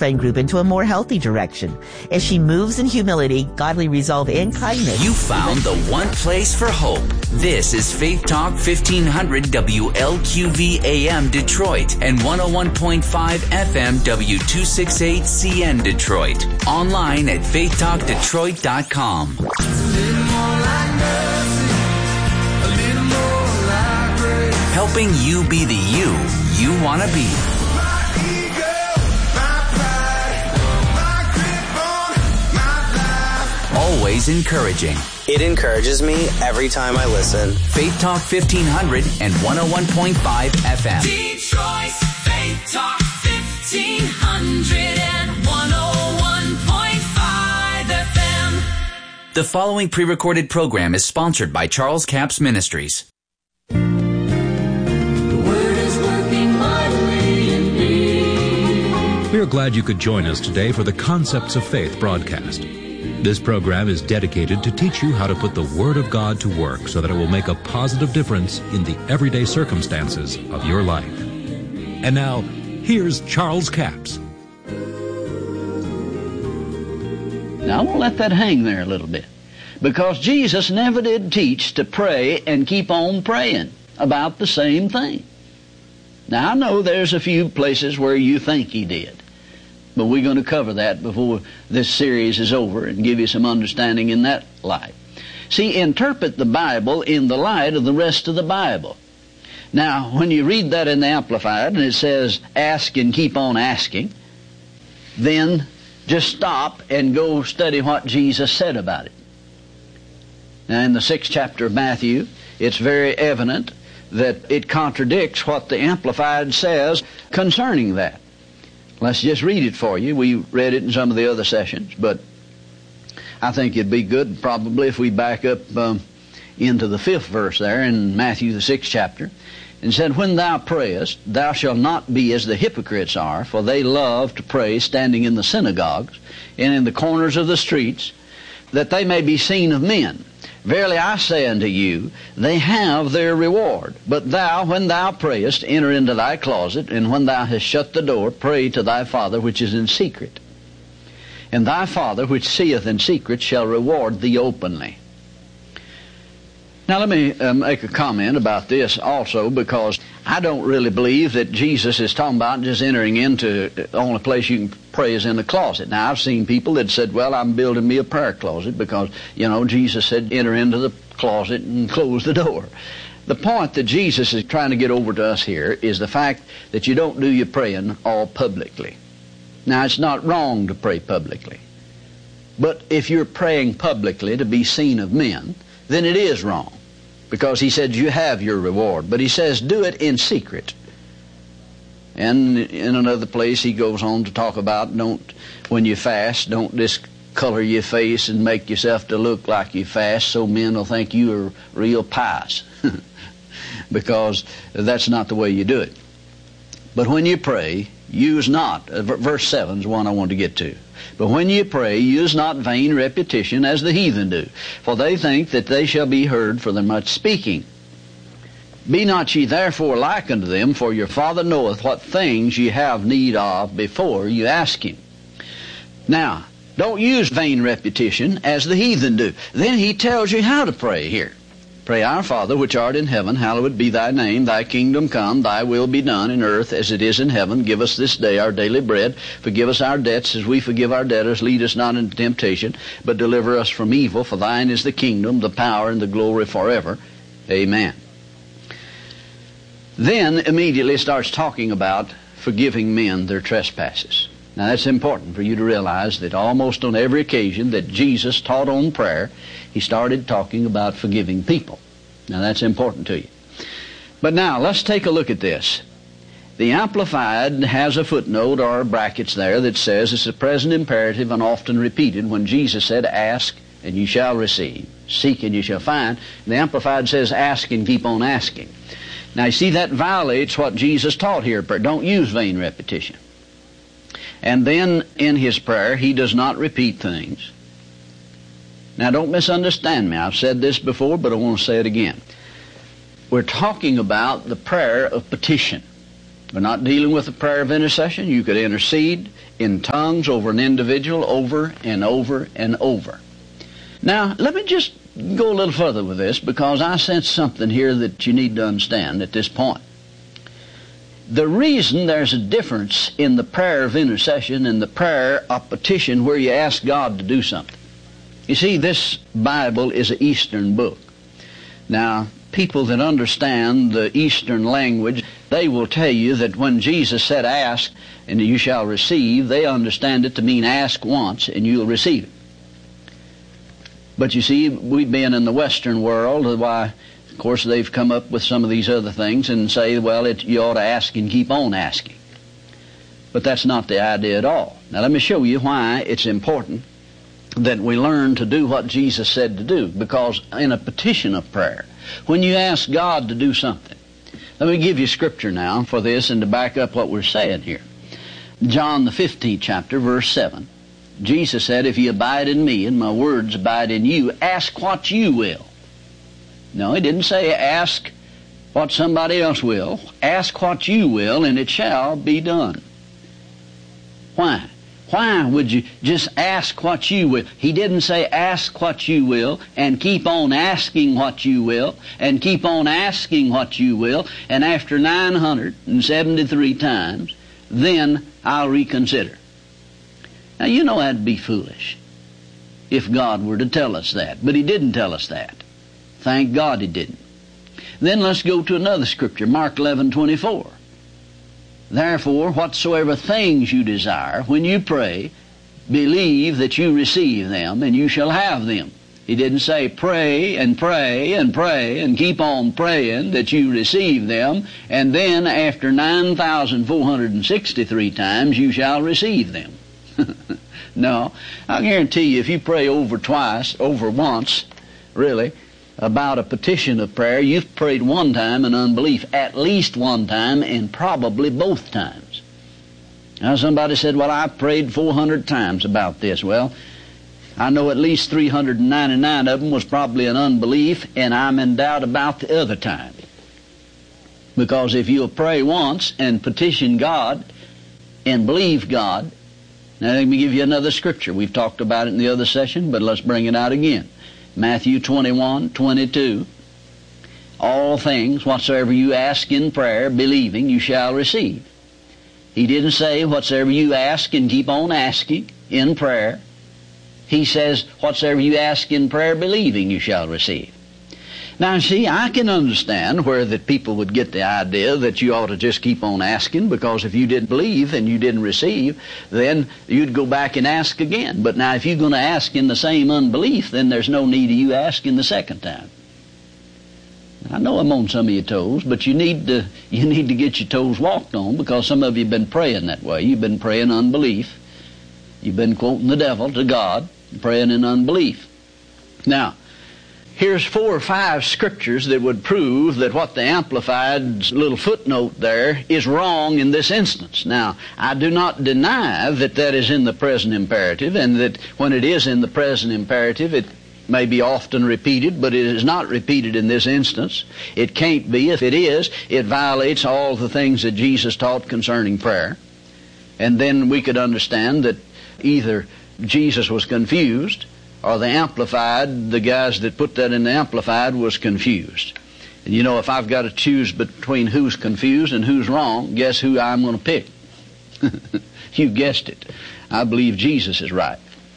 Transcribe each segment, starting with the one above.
friend group into a more healthy direction. As she moves in humility, godly resolve, and kindness. You found the one place for hope. This is Faith Talk 1500 WLQV AM Detroit and 101.5 FM W268CN Detroit. Online at faithtalkdetroit.com. Helping you be the you want to be. Always encouraging. It encourages me every time I listen. Faith Talk 1500 and 101.5 FM. Detroit's Faith Talk 1500 and 101.5 FM. The following pre-recorded program is sponsored by Charles Capps Ministries. The Word is working mightily in me. We are glad you could join us today for the Concepts of Faith broadcast. This program is dedicated to teach you how to put the Word of God to work so that it will make a positive difference in the everyday circumstances of your life. And now, here's Charles Capps. Now, I won't let that hang there a little bit, because Jesus never did teach to pray and keep on praying about the same thing. Now, I know there's a few places where you think he did, but we're going to cover that before this series is over and give you some understanding in that light. See, interpret the Bible in the light of the rest of the Bible. Now, when you read that in the Amplified and it says, ask and keep on asking, then just stop and go study what Jesus said about it. Now, in the 6th chapter of Matthew, it's very evident that it contradicts what the Amplified says concerning that. Let's just read it for you. We read it in some of the other sessions, but I think it'd be good probably if we back up into the 5th verse there in Matthew the 6th chapter, and said, when thou prayest, thou shalt not be as the hypocrites are, for they love to pray standing in the synagogues and in the corners of the streets, that they may be seen of men. Verily I say unto you, they have their reward. But thou, when thou prayest, enter into thy closet, and when thou hast shut the door, pray to thy Father which is in secret. And thy Father which seeth in secret shall reward thee openly. Now let me make a comment about this also, because I don't really believe that Jesus is talking about just entering into the only place you can pray is in the closet. Now I've seen people that said, well, I'm building me a prayer closet because, Jesus said enter into the closet and close the door. The point that Jesus is trying to get over to us here is the fact that you don't do your praying all publicly. Now it's not wrong to pray publicly, but if you're praying publicly to be seen of men, then it is wrong, because he said you have your reward. But he says do it in secret. And in another place he goes on to talk about when you fast, don't discolor your face and make yourself to look like you fast so men will think you are real pious. Because that's not the way you do it. But when you pray, use not, verse 7 is one I want to get to. But when you pray, use not vain repetition as the heathen do, for they think that they shall be heard for their much speaking. Be not ye therefore like unto them, for your Father knoweth what things ye have need of before you ask him. Now, don't use vain repetition as the heathen do. Then he tells you how to pray here. Pray, Our Father, which art in heaven, hallowed be thy name. Thy kingdom come, thy will be done in earth as it is in heaven. Give us this day our daily bread. Forgive us our debts as we forgive our debtors. Lead us not into temptation, but deliver us from evil. For thine is the kingdom, the power, and the glory forever. Amen. Then immediately starts talking about forgiving men their trespasses. Now that's important for you to realize that almost on every occasion that Jesus taught on prayer, he started talking about forgiving people. Now that's important to you. But now let's take a look at this. The Amplified has a footnote or brackets there that says it's a present imperative and often repeated when Jesus said, ask and you shall receive, seek and you shall find. The Amplified says ask and keep on asking. Now you see that violates what Jesus taught here. Don't use vain repetition. And then in his prayer, he does not repeat things. Now don't misunderstand me. I've said this before, but I want to say it again. We're talking about the prayer of petition. We're not dealing with the prayer of intercession. You could intercede in tongues over an individual over and over and over. Now, let me just go a little further with this, because I sense something here that you need to understand at this point. The reason there's a difference in the prayer of intercession and the prayer of petition where you ask God to do something. You see, this Bible is an Eastern book. Now, people that understand the Eastern language, they will tell you that when Jesus said ask and you shall receive, they understand it to mean ask once and you'll receive it. But you see, we've been in the Western world, why, of course, they've come up with some of these other things and say, well, you ought to ask and keep on asking. But that's not the idea at all. Now, let me show you why it's important that we learn to do what Jesus said to do. Because in a petition of prayer, when you ask God to do something, let me give you scripture now for this and to back up what we're saying here. John the 15th chapter, verse 7. Jesus said, if you abide in me and my words abide in you, ask what you will. No, he didn't say ask what somebody else will. Ask what you will and it shall be done. Why? Why would you just ask what you will? He didn't say ask what you will and keep on asking what you will and keep on asking what you will, and after 973 times, then I'll reconsider. Now, you know that'd be foolish if God were to tell us that, but he didn't tell us that. Thank God he didn't. Then let's go to another scripture, Mark 11:24. Therefore, whatsoever things you desire, when you pray, believe that you receive them, and you shall have them. He didn't say pray and pray and pray and keep on praying that you receive them, and then after 9,463 times you shall receive them. No, I guarantee you, if you pray over once, really, about a petition of prayer, you've prayed one time in unbelief, at least one time, and probably both times. Now, somebody said, well, I prayed 400 times about this. Well, I know at least 399 of them was probably in unbelief, and I'm in doubt about the other time. Because if you'll pray once and petition God and believe God. Now let me give you another scripture. We've talked about it in the other session, but let's bring it out again. Matthew 21:22. All things whatsoever you ask in prayer, believing, you shall receive. He didn't say whatsoever you ask and keep on asking in prayer. He says whatsoever you ask in prayer, believing, you shall receive. Now, see, I can understand where that people would get the idea that you ought to just keep on asking, because if you didn't believe and you didn't receive, then you'd go back and ask again. But now, if you're going to ask in the same unbelief, then there's no need of you asking the second time. I know I'm on some of your toes, but you need to get your toes walked on, because some of you have been praying that way. You've been praying unbelief. You've been quoting the devil to God, praying in unbelief. Now, here's 4 or 5 scriptures that would prove that what the Amplified little footnote there is wrong in this instance. Now, I do not deny that that is in the present imperative, and that when it is in the present imperative, it may be often repeated, but it is not repeated in this instance. It can't be. If it is, it violates all the things that Jesus taught concerning prayer. And then we could understand that either Jesus was confused, or the Amplified, the guys that put that in the Amplified, was confused. And you know, if I've got to choose between who's confused and who's wrong, guess who I'm going to pick? You guessed it. I believe Jesus is right.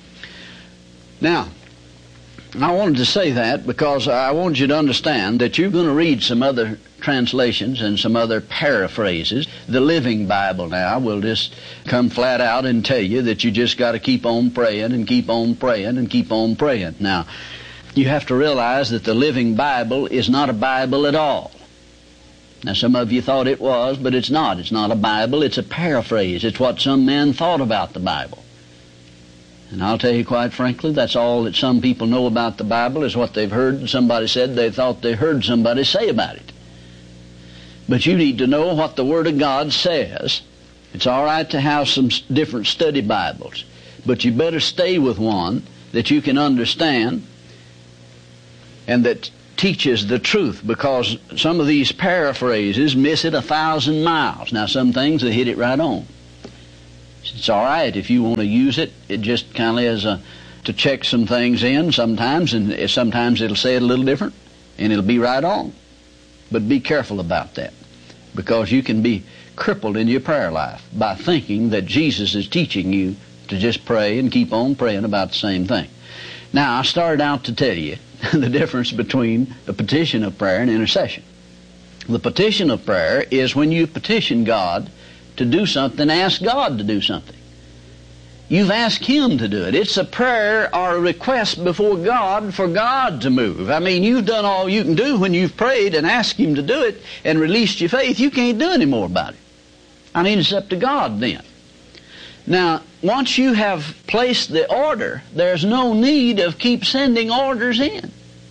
Now, I wanted to say that because I wanted you to understand that you're going to read some other translations and some other paraphrases. The Living Bible now will just come flat out and tell you that you just got to keep on praying and keep on praying and keep on praying. Now, you have to realize that the Living Bible is not a Bible at all. Now, some of you thought it was, but it's not. It's not a Bible. It's a paraphrase. It's what some men thought about the Bible. And I'll tell you quite frankly, that's all that some people know about the Bible, is what they've heard somebody said they thought they heard somebody say about it. But you need to know what the Word of God says. It's all right to have some different study Bibles, but you better stay with one that you can understand and that teaches the truth, because some of these paraphrases miss it 1,000 miles. Now, some things they hit it right on. It's all right if you want to use it. It just kind of is to check some things in sometimes, and sometimes it'll say it a little different, and it'll be right on. But be careful about that, because you can be crippled in your prayer life by thinking that Jesus is teaching you to just pray and keep on praying about the same thing. Now, I started out to tell you the difference between a petition of prayer and intercession. The petition of prayer is when you petition God to do something, ask God to do something. You've asked Him to do it. It's a prayer or a request before God for God to move. I mean, you've done all you can do when you've prayed and asked Him to do it and released your faith. You can't do any more about it. I mean, it's up to God then. Now, once you have placed the order, there's no need of keep sending orders in.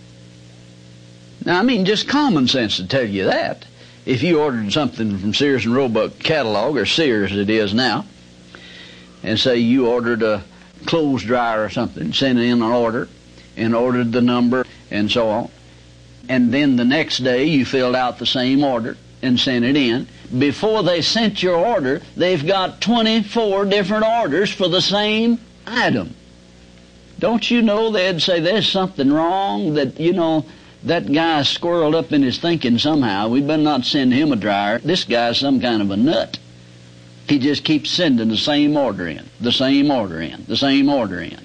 Now, I mean, just common sense to tell you that. If you ordered something from Sears and Roebuck catalog, or Sears it is now, and say you ordered a clothes dryer or something, sent in an order, and ordered the number, and so on, and then the next day you filled out the same order and sent it in, before they sent your order, they've got 24 different orders for the same item. Don't you know they'd say there's something wrong, that, you know, that guy's squirreled up in his thinking somehow. We better not send him a dryer. This guy's some kind of a nut. He just keeps sending the same order in, the same order in, the same order in.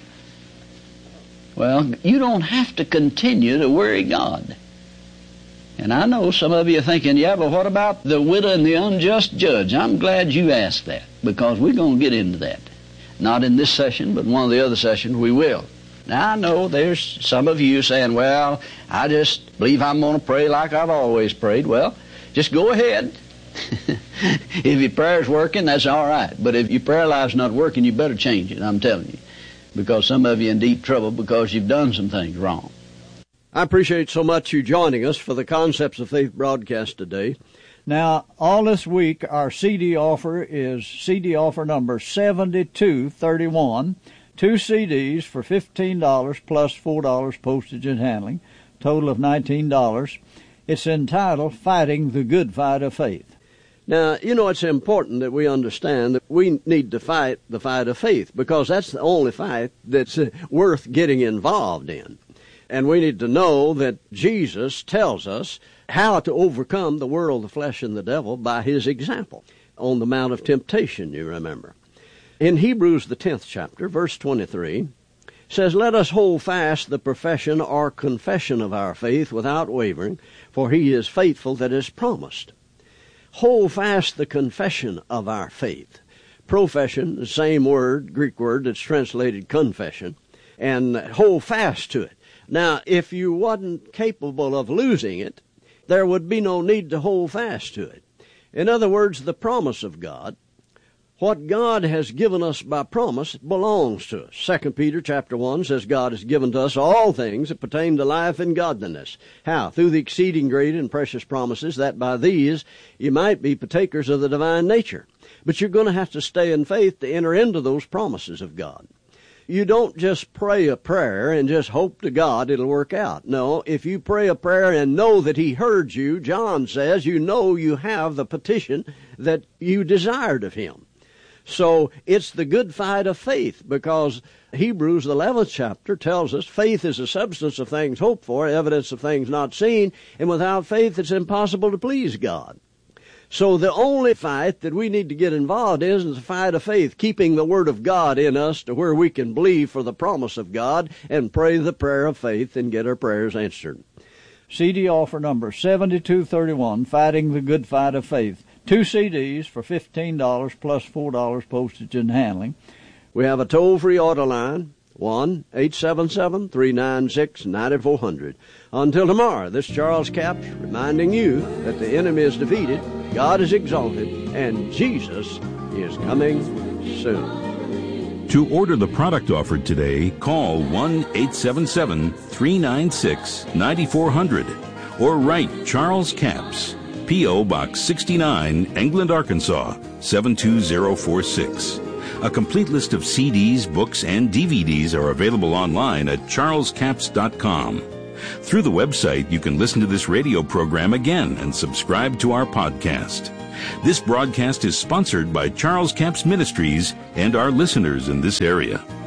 Well, you don't have to continue to worry God. And I know some of you are thinking, yeah, but what about the widow and the unjust judge? I'm glad you asked that, because we're going to get into that. Not in this session, but one of the other sessions we will. Now, I know there's some of you saying, well, I just believe I'm going to pray like I've always prayed. Well, just go ahead. If your prayer's working, that's all right. But if your prayer life's not working, you better change it, I'm telling you. Because some of you are in deep trouble because you've done some things wrong. I appreciate so much you joining us for the Concepts of Faith broadcast today. Now, all this week, our CD offer is CD offer number 7231. 2 CDs for $15 plus $4 postage and handling, total of $19. It's entitled Fighting the Good Fight of Faith. Now, you know, it's important that we understand that we need to fight the fight of faith, because that's the only fight that's worth getting involved in. And we need to know that Jesus tells us how to overcome the world, the flesh, and the devil by His example on the Mount of Temptation, you remember. In Hebrews, the 10th chapter, verse 23, says, "Let us hold fast the profession or confession of our faith without wavering, for He is faithful that is promised." Hold fast the confession of our faith. Profession, the same word, Greek word that's translated confession, and hold fast to it. Now, if you wasn't capable of losing it, there would be no need to hold fast to it. In other words, the promise of God, what God has given us by promise, belongs to us. 2 Peter chapter 1 says God has given to us all things that pertain to life and godliness. How? Through the exceeding great and precious promises, that by these you might be partakers of the divine nature. But you're going to have to stay in faith to enter into those promises of God. You don't just pray a prayer and just hope to God it'll work out. No, if you pray a prayer and know that He heard you, John says, you know you have the petition that you desired of Him. So it's the good fight of faith, because Hebrews, the 11th chapter, tells us faith is the substance of things hoped for, evidence of things not seen, and without faith it's impossible to please God. So the only fight that we need to get involved in is the fight of faith, keeping the Word of God in us to where we can believe for the promise of God and pray the prayer of faith and get our prayers answered. CD offer number 7231, Fighting the Good Fight of Faith. 2 CDs for $15 plus $4 postage and handling. We have a toll-free order line, 1-877-396-9400. Until tomorrow, this is Charles Capps reminding you that the enemy is defeated, God is exalted, and Jesus is coming soon. To order the product offered today, call 1-877-396-9400 or write Charles Capps, P.O. Box 69, England, Arkansas, 72046. A complete list of CDs, books, and DVDs are available online at charlescapps.com. Through the website, you can listen to this radio program again and subscribe to our podcast. This broadcast is sponsored by Charles Capps Ministries and our listeners in this area.